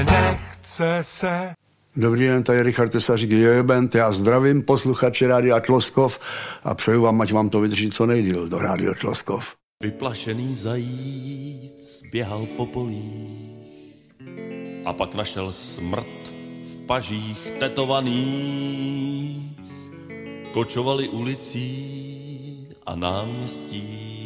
Nechce se. Dobrý den, tady Richard Tesařík, Jojebent. Já zdravím posluchače Rádia Tloskov a přeju vám, ať vám to vydrží co nejdýl do Rádia Tloskov. Vyplašený zajíc běhal po polích a pak našel smrt v pažích tetovaných. Kočovali ulicí a náměstí